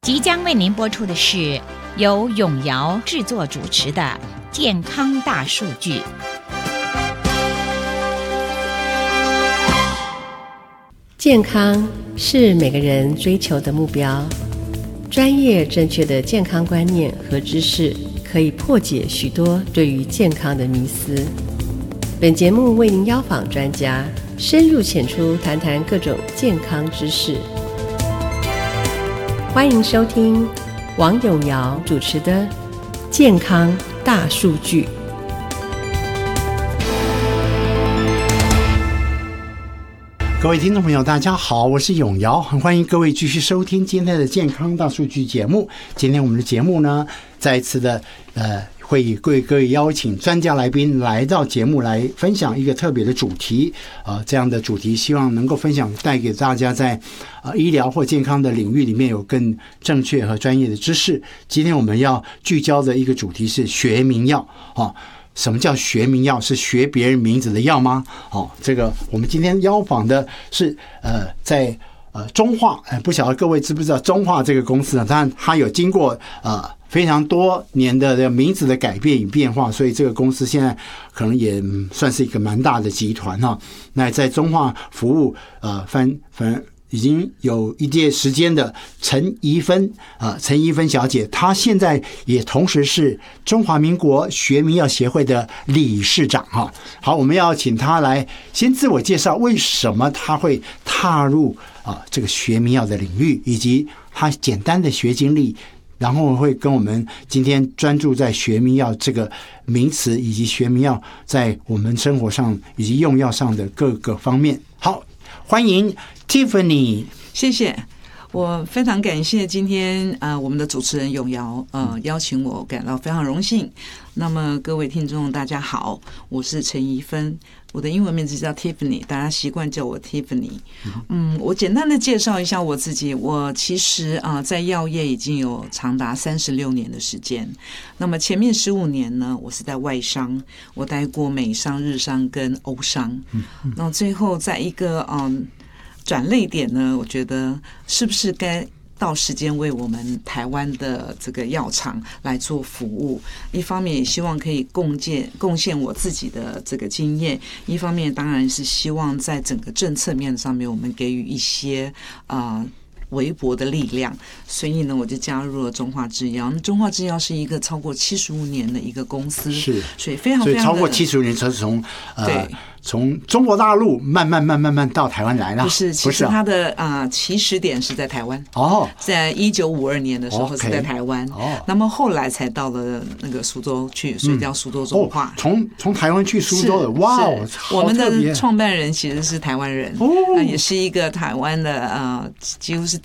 即将为您播出的是由永尧制作主持的《健康大数据》。 健康是每个人追求的目标，专业正确的健康观念和知识可以破解许多对于健康的迷思。本节目为您邀访专家，深入浅出谈谈各种健康知识。欢迎收听王永尧主持的《健康大数据》。 各位听众朋友大家好，我是永尧，很欢迎各位继续收听今天的健康大数据节目。今天我们的节目呢，再一次的会以各位邀请专家来宾来到节目来分享一个特别的主题，这样的主题希望能够分享带给大家在医疗或健康的领域里面有更正确和专业的知识。今天我们要聚焦的一个主题是学名药。什么叫学名药？是学别人名字的药吗？这个我们今天邀访的是在中化，不晓得各位知不知道中化这个公司呢？当然它有经过非常多年的名字的改变与变化，所以这个公司现在可能也算是一个蛮大的集团哈。那在中化服务已经有一段时间的陈怡芬小姐，她现在也同时是中华民国学名药协会的理事长哈。好，我们要请她来先自我介绍，为什么她会踏入这个学名药的领域，以及她简单的学经历，然后会跟我们今天专注在学名药这个名词，以及学名药在我们生活上以及用药上的各个方面。好，欢迎 Tiffany。 谢谢，我非常感谢今天我们的主持人永尧邀请我，感到非常荣幸。那么各位听众大家好，我是陈怡芬，我的英文名字叫 Tiffany， 大家习惯叫我 Tiffany。我简单的介绍一下我自己，我其实在药业已经有长达36年的时间。那么前面15年呢，我是在外商，我待过美商、日商跟欧商。那最后在一个转捩点呢，我觉得是不是该到时间为我们台湾的这个药厂来做服务，一方面也希望可以贡献我自己的这个经验，一方面当然是希望在整个政策面上面我们给予一些微薄的力量。所以呢，我就加入了中化制药。中化制药是一个超过75年的一个公司，是，所以非常非常的， 所以超过75年才是从中国大陆慢慢到台湾来了。 不是，其实它的起始点是在台湾。在1952年的时候是在台湾。那么后来才到了那个苏州去，所以叫苏州中化。 从台湾去苏州的，哇哦！ 我们的创办人其实是台湾人，也是一个台湾的几乎是